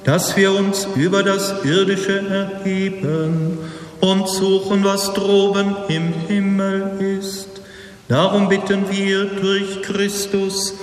dass wir uns über das Irdische erheben und suchen, was droben im Himmel ist. Darum bitten wir durch Christus,